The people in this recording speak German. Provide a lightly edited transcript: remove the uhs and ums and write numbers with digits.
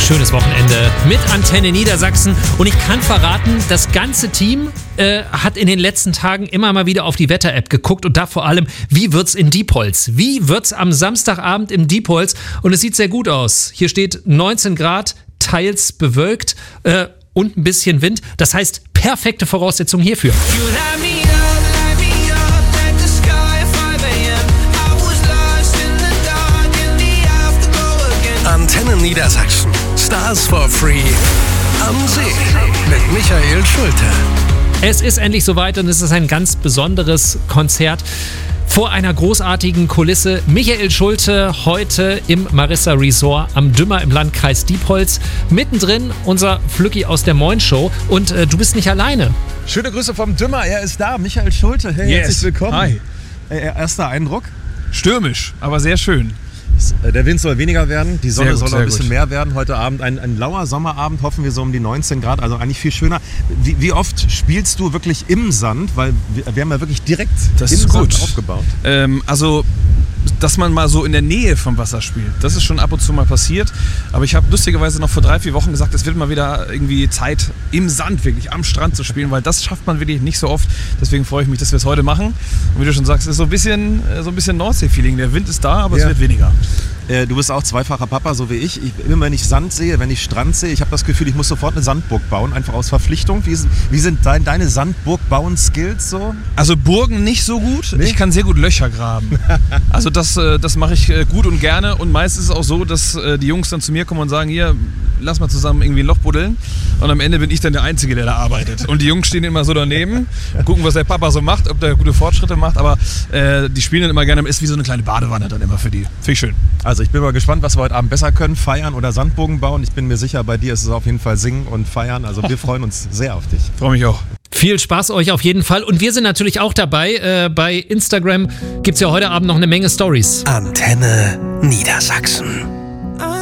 schönes Wochenende mit Antenne Niedersachsen. Und ich kann verraten, das ganze Team hat in den letzten Tagen immer mal wieder auf die Wetter-App geguckt und da vor allem, wie wird's in Diepholz? Wie wird's am Samstagabend im Diepholz? Und es sieht sehr gut aus. Hier steht 19 Grad, teils bewölkt und ein bisschen Wind. Das heißt, perfekte Voraussetzungen hierfür. Antenne Niedersachsen. Stars for Free. Am See mit Michael Schulte. Es ist endlich soweit und es ist ein ganz besonderes Konzert vor einer großartigen Kulisse. Michael Schulte heute im Marissa Resort am Dümmer im Landkreis Diepholz. Mittendrin unser Flücki aus der Moin Show und du bist nicht alleine. Schöne Grüße vom Dümmer, er ist da, Michael Schulte. Hey, yes. Herzlich willkommen. Hi. Erster Eindruck? Stürmisch, aber sehr schön. Der Wind soll weniger werden, die Sonne Sehr gut, soll ein bisschen gut. mehr werden. Heute Abend ein lauer Sommerabend, hoffen wir so um die 19 Grad, also eigentlich viel schöner. Wie oft spielst du wirklich im Sand? Weil wir haben ja wirklich direkt Das im ist gut. Sand aufgebaut. Also, dass man mal so in der Nähe vom Wasser spielt, das ist schon ab und zu mal passiert. Aber ich habe lustigerweise noch vor 3-4 Wochen gesagt, es wird mal wieder irgendwie Zeit, im Sand wirklich am Strand zu spielen, weil das schafft man wirklich nicht so oft. Deswegen freue ich mich, dass wir es heute machen. Und wie du schon sagst, es ist so ein bisschen Nordsee-Feeling. Der Wind ist da, aber es wird weniger. Du bist auch zweifacher Papa, so wie ich. Immer wenn ich Sand sehe, wenn ich Strand sehe, ich habe das Gefühl, ich muss sofort eine Sandburg bauen, einfach aus Verpflichtung. Wie sind deine Sandburg-Bauen-Skills so? Also Burgen nicht so gut. Nee? Ich kann sehr gut Löcher graben. Also das mache ich gut und gerne. Und meist ist es auch so, dass die Jungs dann zu mir kommen und sagen, hier, lass mal zusammen irgendwie ein Loch buddeln. Und am Ende bin ich dann der Einzige, der da arbeitet. Und die Jungs stehen immer so daneben, gucken, was der Papa so macht, ob der gute Fortschritte macht. Aber die spielen dann immer gerne, ist wie so eine kleine Badewanne dann immer für die. Finde ich schön. Also ich bin mal gespannt, was wir heute Abend besser können, feiern oder Sandburgen bauen. Ich bin mir sicher, bei dir ist es auf jeden Fall singen und feiern. Also wir freuen uns sehr auf dich. Freue mich auch. Viel Spaß euch auf jeden Fall und wir sind natürlich auch dabei. Bei Instagram gibt es ja heute Abend noch eine Menge Stories. Antenne Niedersachsen.